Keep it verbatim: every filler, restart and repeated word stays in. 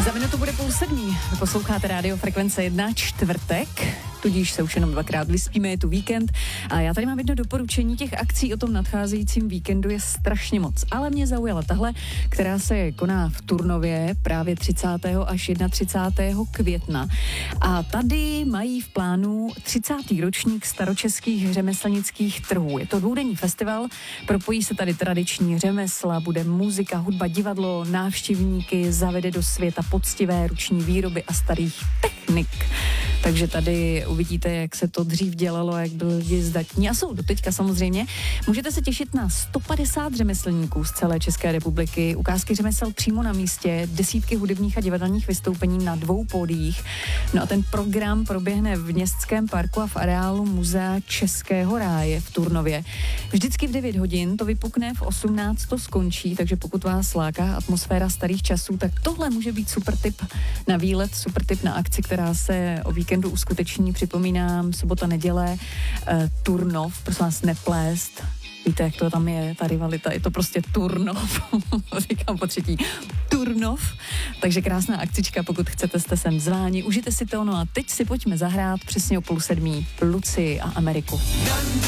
Za minutu bude půl sedmí. Posloucháte Rádio Frekvence jedna, čtvrtek, tudíž se už jenom dvakrát vyspíme, je tu víkend. A já tady mám jedno doporučení, těch akcí o tom nadcházejícím víkendu je strašně moc. Ale mě zaujala tahle, která se koná v Turnově právě třicátého až třicátého prvního května. A tady mají v plánu třicátý ročník staročeských řemeslnických trhů. Je to dvoudenní festival, propojí se tady tradiční řemesla, bude muzika, hudba, divadlo, návštěvníky zavede do světa poctivé ruční výroby a starých technik. Takže tady uvidíte, jak se to dřív dělalo, jak byli lidi zdatní a jsou doteďka samozřejmě. Můžete se těšit na sto padesát řemeslníků z celé České republiky, ukázky řemesel přímo na místě, desítky hudebních a divadelních vystoupení na dvou pódiích. No a ten program proběhne v Městském parku a v areálu Muzea Českého ráje v Turnově. Vždycky v devět hodin, to vypukne, v osmnáct to skončí, takže pokud vás láká atmosféra starých časů, tak tohle může být super tip na výlet, super tip na akci, která se o víkendu uskuteční, připomínám, sobota, neděle, eh, Turnov, prosím vás, neplést. Víte, jak to tam je, ta rivalita, je to prostě Turnov, říkám po třetí, Turnov, takže krásná akcička, pokud chcete, jste sem zváni, užijte si to, no a teď si pojďme zahrát přesně o půl sedmí Lucii a Ameriku.